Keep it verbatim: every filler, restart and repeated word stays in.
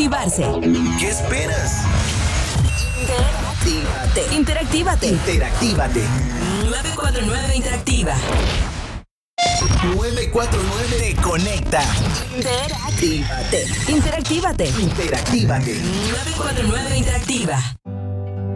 activarse. ¿Qué esperas? Interactívate. Interactívate. Interactívate. nueve cuatro nueve Interactiva. nueve cuatro nueve te conecta. Interactívate. Interactívate. Interactívate. nueve cuatro nueve Interactiva.